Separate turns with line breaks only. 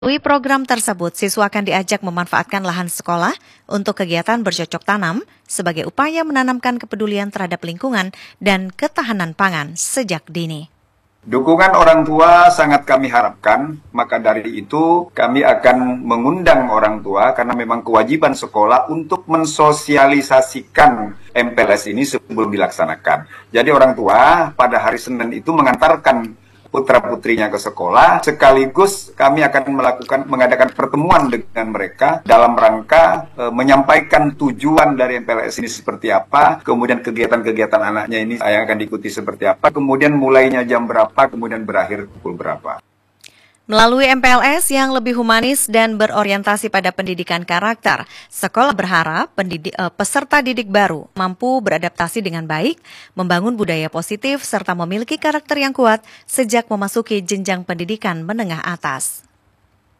Melalui program tersebut, siswa akan diajak memanfaatkan lahan sekolah untuk kegiatan bercocok tanam sebagai upaya menanamkan kepedulian terhadap lingkungan dan ketahanan pangan sejak dini.
Dukungan orang tua sangat kami harapkan, maka dari itu kami akan mengundang orang tua karena memang kewajiban sekolah untuk mensosialisasikan MPLS ini sebelum dilaksanakan. Jadi orang tua pada hari Senin itu mengantarkan putra-putrinya ke sekolah, sekaligus kami akan mengadakan pertemuan dengan mereka dalam rangka menyampaikan tujuan dari MPLS ini seperti apa, kemudian kegiatan-kegiatan anaknya ini yang akan diikuti seperti apa, kemudian mulainya jam berapa, kemudian berakhir pukul berapa.
Melalui MPLS yang lebih humanis dan berorientasi pada pendidikan karakter, sekolah berharap peserta didik baru mampu beradaptasi dengan baik, membangun budaya positif, serta memiliki karakter yang kuat sejak memasuki jenjang pendidikan menengah atas.